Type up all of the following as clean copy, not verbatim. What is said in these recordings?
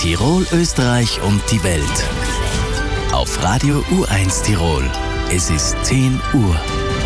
Tirol, Österreich und die Welt. Auf Radio U1 Tirol. Es ist 10 Uhr.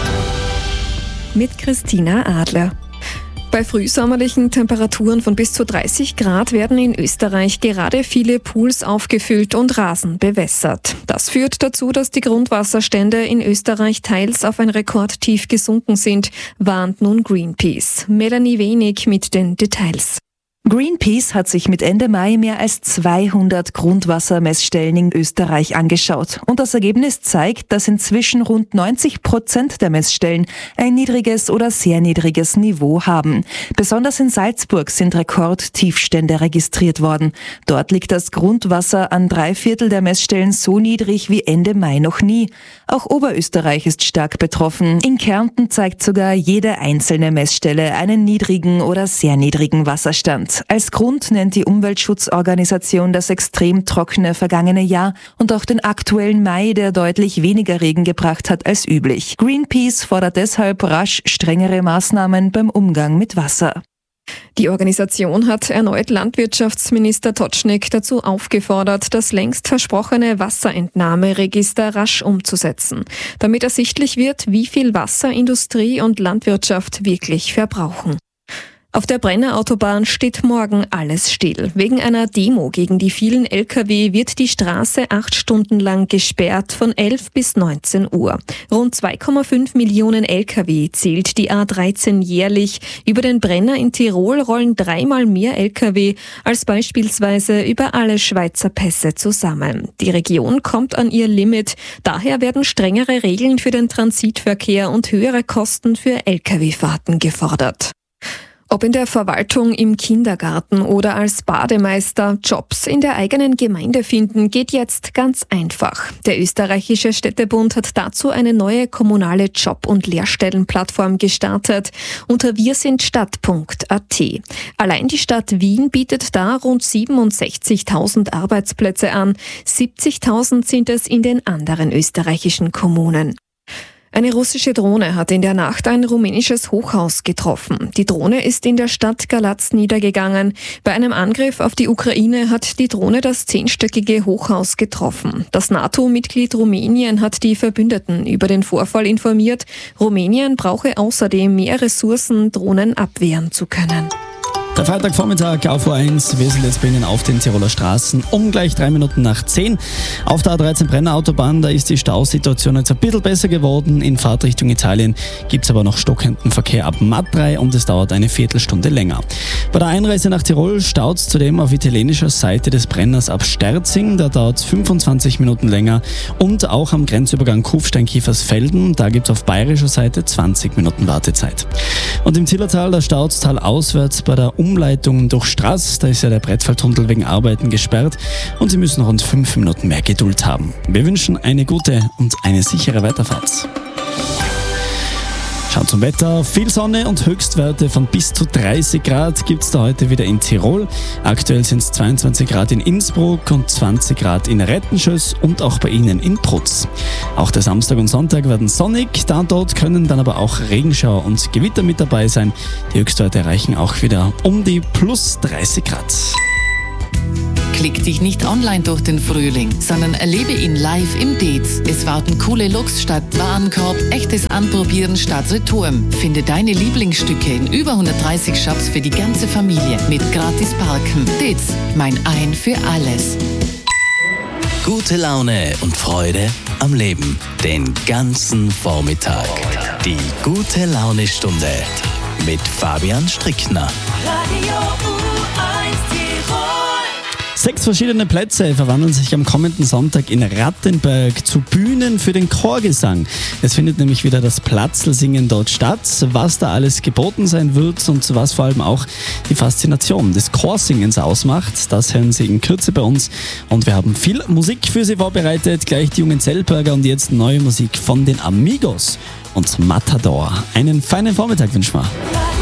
Mit Christina Adler. Bei frühsommerlichen Temperaturen von bis zu 30 Grad werden in Österreich gerade viele Pools aufgefüllt und Rasen bewässert. Das führt dazu, dass die Grundwasserstände in Österreich teils auf ein Rekordtief gesunken sind, warnt nun Greenpeace. Melanie Wenig mit den Details. Greenpeace hat sich mit Ende Mai mehr als 200 Grundwassermessstellen in Österreich angeschaut. Und das Ergebnis zeigt, dass inzwischen rund 90% der Messstellen ein niedriges oder sehr niedriges Niveau haben. Besonders in Salzburg sind Rekordtiefstände registriert worden. Dort liegt das Grundwasser an 3/4 der Messstellen so niedrig wie Ende Mai noch nie. Auch Oberösterreich ist stark betroffen. In Kärnten zeigt sogar jede einzelne Messstelle einen niedrigen oder sehr niedrigen Wasserstand. Als Grund nennt die Umweltschutzorganisation das extrem trockene vergangene Jahr und auch den aktuellen Mai, der deutlich weniger Regen gebracht hat als üblich. Greenpeace fordert deshalb rasch strengere Maßnahmen beim Umgang mit Wasser. Die Organisation hat erneut Landwirtschaftsminister Totschnig dazu aufgefordert, das längst versprochene Wasserentnahmeregister rasch umzusetzen, damit ersichtlich wird, wie viel Wasser Industrie und Landwirtschaft wirklich verbrauchen. Auf der Brennerautobahn steht morgen alles still. Wegen einer Demo gegen die vielen Lkw wird die Straße 8 Stunden lang gesperrt von 11 bis 19 Uhr. Rund 2,5 Millionen Lkw zählt die A13 jährlich. Über den Brenner in Tirol rollen 3-mal mehr Lkw als beispielsweise über alle Schweizer Pässe zusammen. Die Region kommt an ihr Limit. Daher werden strengere Regeln für den Transitverkehr und höhere Kosten für Lkw-Fahrten gefordert. Ob in der Verwaltung, im Kindergarten oder als Bademeister, Jobs in der eigenen Gemeinde finden, geht jetzt ganz einfach. Der österreichische Städtebund hat dazu eine neue kommunale Job- und Lehrstellenplattform gestartet unter wirsindstadt.at. Allein die Stadt Wien bietet da rund 67.000 Arbeitsplätze an. 70.000 sind es in den anderen österreichischen Kommunen. Eine russische Drohne hat in der Nacht ein rumänisches Hochhaus getroffen. Die Drohne ist in der Stadt Galatz niedergegangen. Bei einem Angriff auf die Ukraine hat die Drohne das 10-stöckige Hochhaus getroffen. Das NATO-Mitglied Rumänien hat die Verbündeten über den Vorfall informiert. Rumänien brauche außerdem mehr Ressourcen, Drohnen abwehren zu können. Der Freitagvormittag auf U1. Wir sind jetzt bei Ihnen auf den Tiroler Straßen um gleich 3 Minuten nach 10. Auf der A13 Brennerautobahn, da ist die Stausituation jetzt ein bisschen besser geworden. In Fahrtrichtung Italien gibt es aber noch stockenden Verkehr ab Matrei und es dauert eine Viertelstunde länger. Bei der Einreise nach Tirol staut es zudem auf italienischer Seite des Brenners ab Sterzing. Da dauert es 25 Minuten länger. Und auch am Grenzübergang Kufstein-Kiefersfelden, da gibt es auf bayerischer Seite 20 Minuten Wartezeit. Und im Zillertal, da staut es talauswärts bei der Umleitung durch Straß. Da ist ja der Brettfalltunnel wegen Arbeiten gesperrt und Sie müssen rund 5 Minuten mehr Geduld haben. Wir wünschen eine gute und eine sichere Weiterfahrt. Schauen zum Wetter. Viel Sonne und Höchstwerte von bis zu 30 Grad gibt es da heute wieder in Tirol. Aktuell sind es 22 Grad in Innsbruck und 20 Grad in Rettenschöss und auch bei Ihnen in Prutz. Auch der Samstag und Sonntag werden sonnig. Da und dort können dann aber auch Regenschauer und Gewitter mit dabei sein. Die Höchstwerte erreichen auch wieder um die plus 30 Grad. Klick dich nicht online durch den Frühling, sondern erlebe ihn live im Dez. Es warten coole Looks statt Warenkorb, echtes Anprobieren statt Retouren. Finde deine Lieblingsstücke in über 130 Shops für die ganze Familie mit gratis Parken. Dez, mein Ein für alles. Gute Laune und Freude am Leben. Den ganzen Vormittag. Die Gute-Laune-Stunde mit Fabian Strickner. Radio U1 Tirol. 6 verschiedene Plätze verwandeln sich am kommenden Sonntag in Rattenberg zu Bühnen für den Chorgesang. Es findet nämlich wieder das Platzlsingen dort statt. Was da alles geboten sein wird und was vor allem auch die Faszination des Chorsingens ausmacht, das hören Sie in Kürze bei uns. Und wir haben viel Musik für Sie vorbereitet. Gleich die jungen Zellberger und jetzt neue Musik von den Amigos und Matador. Einen feinen Vormittag wünschen wir.